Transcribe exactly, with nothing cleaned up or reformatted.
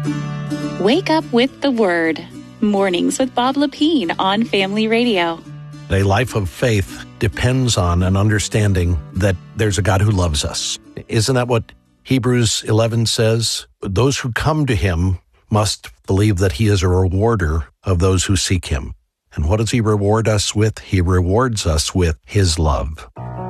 Wake up with the Word. Mornings with Bob Lepine on Family Radio. A life of faith depends on an understanding that there's a God who loves us. Isn't that what Hebrews eleven says? Those who come to him must believe that he is a rewarder of those who seek him. And what does he reward us with? He rewards us with his love.